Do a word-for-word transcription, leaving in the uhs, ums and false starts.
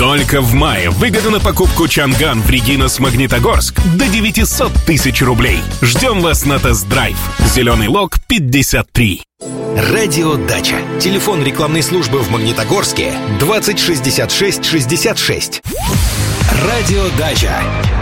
Только в мае выгода на покупку Чанган в Регинас Магнитогорск до девятьсот тысяч рублей. Ждем вас на тест-драйв. Зеленый лог пятьдесят три. Радио Дача. Телефон рекламной службы в Магнитогорске двадцать шестьдесят шесть шестьдесят шесть. Радио Дача.